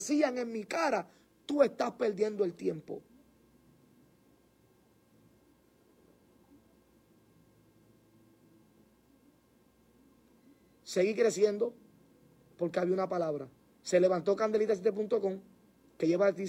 decían en mi cara, tú estás perdiendo el tiempo. Seguí creciendo porque había una palabra. Se levantó Candelita7.com, que lleva